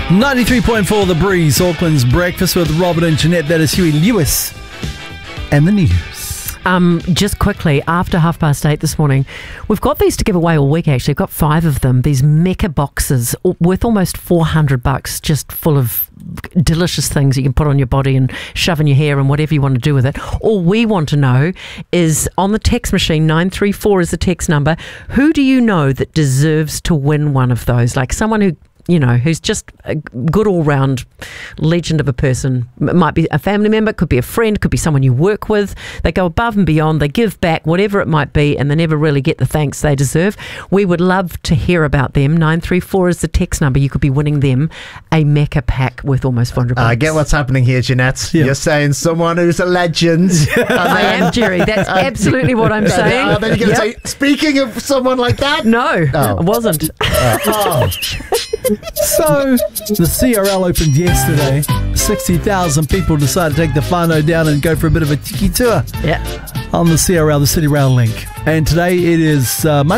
93.4 The Breeze, Auckland's breakfast with Robert and Jeanette. That is Huey Lewis and the news. Just quickly, after 8:30 this morning, we've got these to give away all week. Actually, we've got 5 of them. These Mecca boxes worth almost $400, just full of delicious things you can put on your body and shove in your hair and whatever you want to do with it. All we want to know is, on the text machine, 934 is the text number, who do you know that deserves to win one of those? Like someone who, you know, who's just a good all-round legend of a person. It might be a family member, could be a friend, could be someone you work with. They go above and beyond, they give back, whatever it might be, and they never really get the thanks they deserve. We would love to hear about them. 934 is the text number. You could be winning them a Mecca pack worth almost $400. I get what's happening here, Jeanette. Yeah. You're saying someone who's a legend. I am, Jerry. That's absolutely what I'm saying. Then you're going to say, speaking of someone like that? No, I wasn't. So, the CRL opened yesterday. 60,000 people decided to take the whānau down and go for a bit of a tiki tour on the CRL, the City Rail Link. And today it is Monday.